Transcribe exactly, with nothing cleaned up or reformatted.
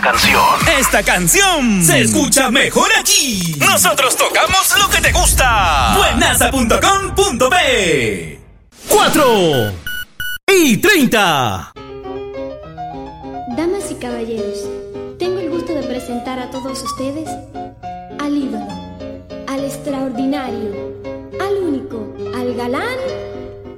canción. Esta canción se escucha mejor aquí. Nosotros tocamos lo que te gusta. buenaza punto com punto pe. Cuatro y treinta. Damas y caballeros, tengo el gusto de presentar a todos ustedes al ídolo, al extraordinario, al único, al galán